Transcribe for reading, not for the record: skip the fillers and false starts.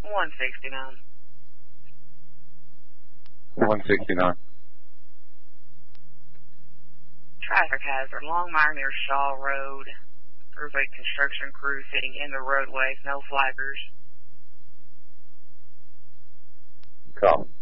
169. 169. Traffic hazard. Longmire near Shaw Road. There's a construction crew sitting in the roadway. No flaggers. Call.